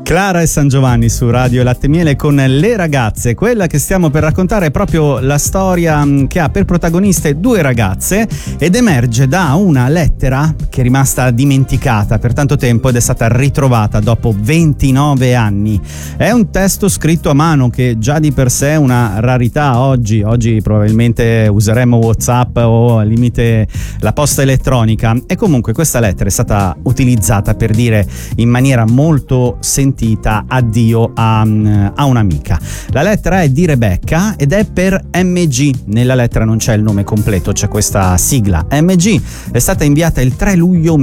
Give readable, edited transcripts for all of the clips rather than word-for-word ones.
Clara e San Giovanni su Radio Latte Miele con Le Ragazze. Quella che stiamo per raccontare è proprio la storia che ha per protagoniste due ragazze ed emerge da una lettera che è rimasta dimenticata per tanto tempo ed è stata ritrovata dopo 29 anni. È un testo scritto a mano che già di per sé è una rarità oggi. Oggi probabilmente useremmo WhatsApp o al limite la posta elettronica, e comunque questa lettera è stata utilizzata per dire in maniera molto sentita addio a un'amica. La lettera è di Rebecca ed è per MG. Nella lettera non c'è il nome completo, c'è questa sigla MG. È stata inviata il 3 luglio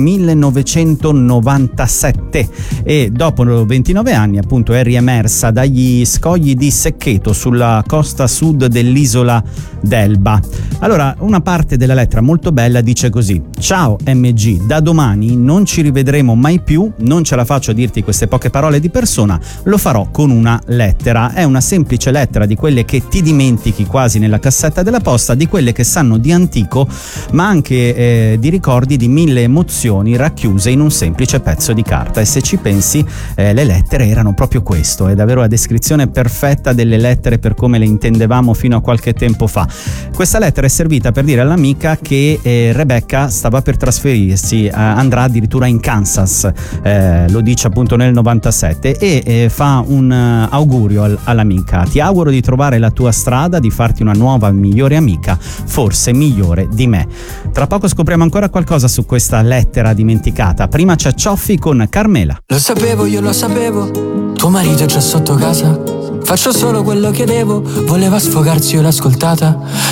1997 e dopo 29 anni appunto è riemersa dagli scogli di Seccheto sulla costa sud dell'isola d'Elba. Allora, una parte della lettera molto bella dice così: ciao MG, da domani non ci rivedremo mai più, non ce la faccio a dirti queste poche parole di persona, lo farò con una lettera. È una semplice lettera di quelle che ti dimentichi quasi nella cassetta della posta, di quelle che sanno di antico ma anche di ricordi di 1000 emozioni racchiuse in un semplice pezzo di carta. E se ci pensi, le lettere erano proprio questo, è davvero la descrizione perfetta delle lettere per come le intendevamo fino a qualche tempo fa. Questa lettera è servita per dire all'amica che Rebecca stava per trasferirsi, andrà addirittura in Kansas, lo dice appunto nel 97, e fa un augurio all'amica: ti auguro di trovare la tua strada, di farti una nuova migliore amica, forse migliore di me. Tra poco scopriamo ancora qualcosa su questa lettera dimenticata. Prima c'è Cioffi con Carmela. Lo sapevo, io lo sapevo, tuo marito è già sotto casa. Faccio solo quello che devo, voleva sfogarsi, io l'ho ascoltata.